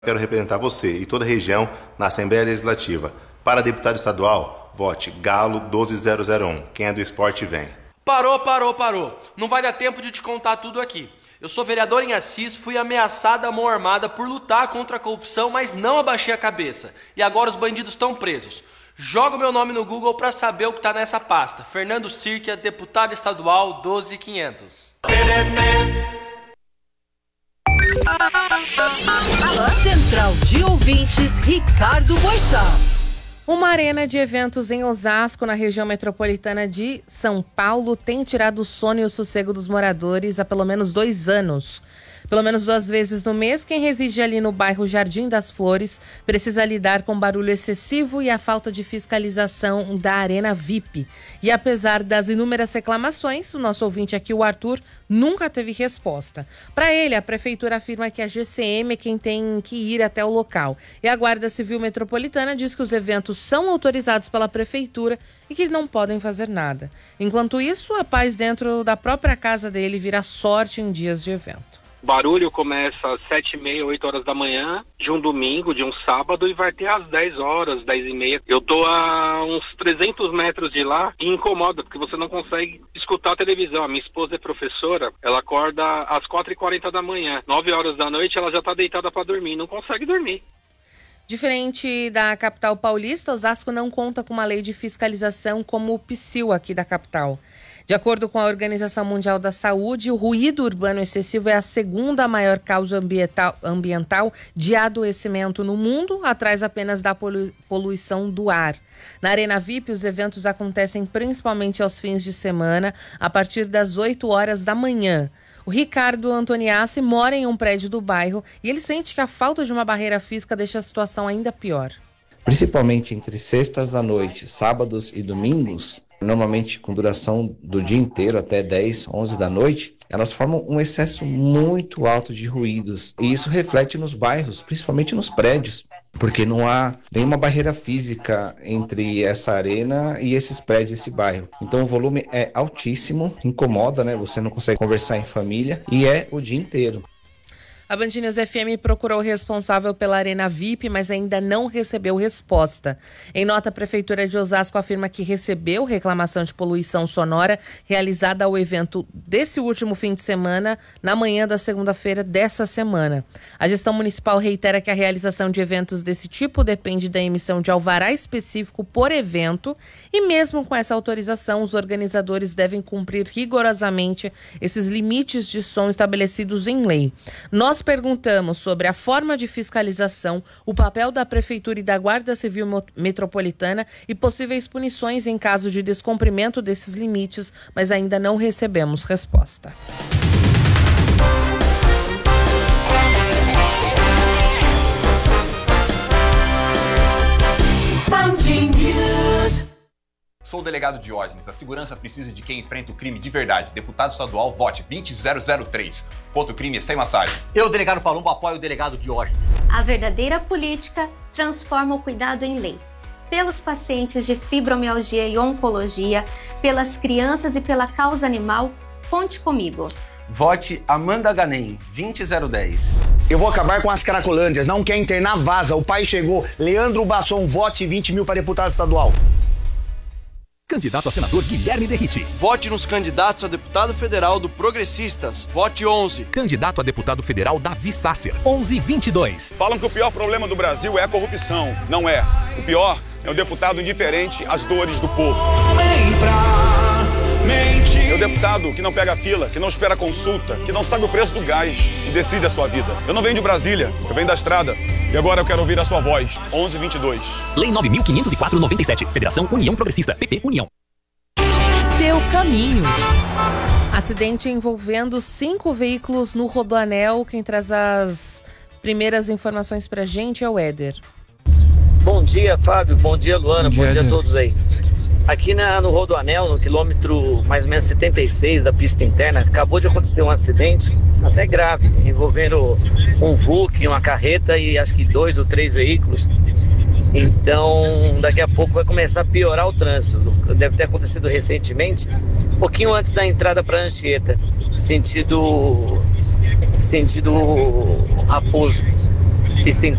Quero representar você e toda a região na Assembleia Legislativa. Para deputado estadual, vote Galo 12001. Quem é do esporte vem. Parou. Não vai dar tempo de te contar tudo aqui. Eu sou vereador em Assis, fui ameaçado à mão armada por lutar contra a corrupção, mas não abaixei a cabeça. E agora os bandidos estão presos. Joga o meu nome no Google para saber o que tá nessa pasta. Fernando Sirkia, deputado estadual 12500. Central de Ouvintes, Ricardo Boixá. Uma arena de eventos em Osasco, na região metropolitana de São Paulo, tem tirado o sono e o sossego dos moradores há pelo menos 2 anos. Pelo menos 2 vezes no mês, quem reside ali no bairro Jardim das Flores precisa lidar com barulho excessivo e a falta de fiscalização da Arena VIP. E apesar das inúmeras reclamações, o nosso ouvinte aqui, o Arthur, nunca teve resposta. Para ele, a prefeitura afirma que a GCM é quem tem que ir até o local. E a Guarda Civil Metropolitana diz que os eventos são autorizados pela prefeitura e que não podem fazer nada. Enquanto isso, a paz dentro da própria casa dele vira sorte em dias de evento. O barulho começa às 7h30, 8 horas da manhã, de um domingo, de um sábado, e vai até às 10 horas, 10h30. Eu tô a uns 300 metros de lá e incomoda, porque você não consegue escutar a televisão. A minha esposa é professora, ela acorda às 4h40 da manhã. 9 horas da noite ela já tá deitada para dormir, não consegue dormir. Diferente da capital paulista, Osasco não conta com uma lei de fiscalização como o PSIL aqui da capital. De acordo com a Organização Mundial da Saúde, o ruído urbano excessivo é a segunda maior causa ambiental de adoecimento no mundo, atrás apenas da poluição do ar. Na Arena VIP, os eventos acontecem principalmente aos fins de semana, a partir das 8 horas da manhã. O Ricardo Antoniassi mora em um prédio do bairro e ele sente que a falta de uma barreira física deixa a situação ainda pior. Principalmente entre sextas à noite, sábados e domingos, normalmente com duração do dia inteiro até 10, 11 da noite, elas formam um excesso muito alto de ruídos. E isso reflete nos bairros, principalmente nos prédios, porque não há nenhuma barreira física entre essa arena e esses prédios, esse bairro. Então o volume é altíssimo, incomoda, né? Você não consegue conversar em família e é o dia inteiro. A Band News FM procurou o responsável pela Arena VIP, mas ainda não recebeu resposta. Em nota, a Prefeitura de Osasco afirma que recebeu reclamação de poluição sonora realizada ao evento desse último fim de semana, na manhã da segunda-feira dessa semana. A gestão municipal reitera que a realização de eventos desse tipo depende da emissão de alvará específico por evento e mesmo com essa autorização, os organizadores devem cumprir rigorosamente esses limites de som estabelecidos em lei. Nós perguntamos sobre a forma de fiscalização, o papel da Prefeitura e da Guarda Civil Metropolitana e possíveis punições em caso de descumprimento desses limites, mas ainda não recebemos resposta. Sou o delegado Diógenes. A segurança precisa de quem enfrenta o crime de verdade. Deputado estadual, vote 20003. Contra o crime é sem massagem. Eu, delegado Palumbo, apoio o delegado Diógenes. A verdadeira política transforma o cuidado em lei. Pelos pacientes de fibromialgia e oncologia, pelas crianças e pela causa animal, conte comigo. Vote Amanda Ganem, 20010. Eu vou acabar com as cracolândias. Não quer internar, vaza. O pai chegou. Leandro Basson, vote 20 mil para deputado estadual. Candidato a senador Guilherme Derrite. Vote nos candidatos a deputado federal do Progressistas. Vote 11. Candidato a deputado federal Davi Sasser. 1122. Falam que o pior problema do Brasil é a corrupção. Não é. O pior é o deputado indiferente às dores do povo. É o deputado que não pega fila, que não espera consulta, que não sabe o preço do gás e decide a sua vida. Eu não venho de Brasília, eu venho da estrada. E agora eu quero ouvir a sua voz. 1122. Lei 9.504/97. Federação União Progressista. PP União. Seu caminho. Acidente envolvendo 5 veículos no Rodoanel. Quem traz as primeiras informações pra gente é o Éder. Bom dia, Fábio. Bom dia, Luana. Bom dia a todos aí. Aqui no Rodoanel, no quilômetro mais ou menos 76 da pista interna, acabou de acontecer um acidente, até grave, envolvendo um VUC, uma carreta e acho que 2 ou 3 veículos. Então, daqui a pouco vai começar a piorar o trânsito. Deve ter acontecido recentemente, um pouquinho antes da entrada para Anchieta, sentido Raposo. Pista